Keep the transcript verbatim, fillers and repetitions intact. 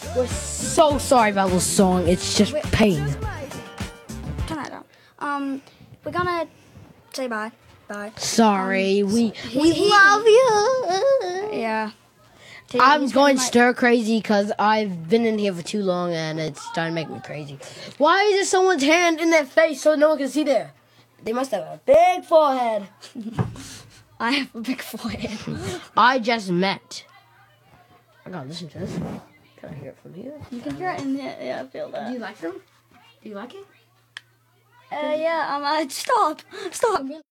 We're so sorry about this song. It's just Wait. pain. Turn that down. Um, we're gonna say bye. Bye. Sorry, Um, we he- we he- love you. Yeah. I'm He's going my- stir crazy because I've been in here for too long and it's starting to make me crazy. Why is there someone's hand in their face so no one can see there? They must have a big forehead. I have a big forehead. I just met. I gotta listen to this. Can I hear it from here? You can hear it in there. Yeah, I feel that. Do you like them? Do you like it? Uh, yeah. Um. Uh, stop. Stop.